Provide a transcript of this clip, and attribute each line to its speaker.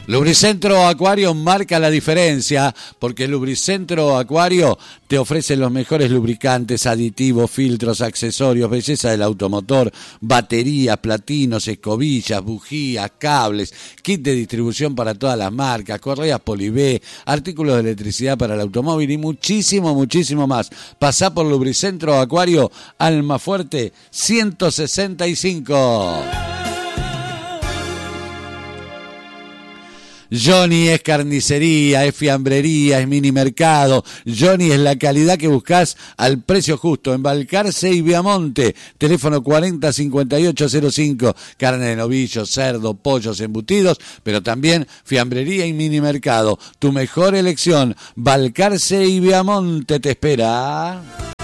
Speaker 1: Lubricentro Acuario marca la diferencia, porque Lubricentro Acuario te ofrece los mejores lubricantes, aditivos, filtros, accesorios, belleza del automotor, baterías, platinos, escobillas, bujías, cables, kit de distribución para todas las marcas, correas Polibé, artículos de electricidad para el automóvil y muchísimo, muchísimo más. Pasá por Lubricentro Acuario, Almafuerte 165. Johnny es carnicería, es fiambrería, es mini mercado. Johnny es la calidad que buscás al precio justo. En Balcarce y Viamonte, teléfono 405805. Carne de novillo, cerdo, pollos, embutidos, pero también fiambrería y mini mercado. Tu mejor elección, Balcarce y Viamonte te espera.